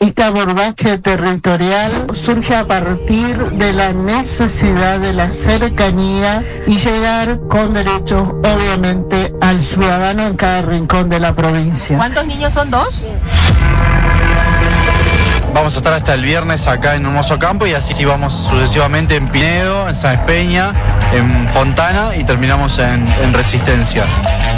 Este abordaje territorial surge a partir de la necesidad de la cercanía y llegar con derechos, obviamente, al ciudadano en cada rincón de la provincia. ¿Cuántos niños son? ¿2? Vamos a estar hasta el viernes acá en Hermoso Campo y así vamos sucesivamente en Pinedo, en Sáenz Peña, en Fontana y terminamos en Resistencia.